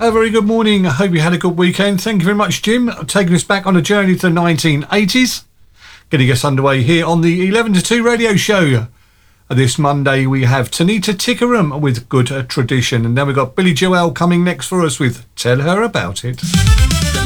A very good morning. I hope you had a good weekend. Thank you very much, Jim, taking us back on a journey to the 1980s. Getting us underway here on the 11 to 2 radio show. This Monday we have Tanita Tikaram with Good Tradition. And then we've got Billy Joel coming next for us with Tell Her About It.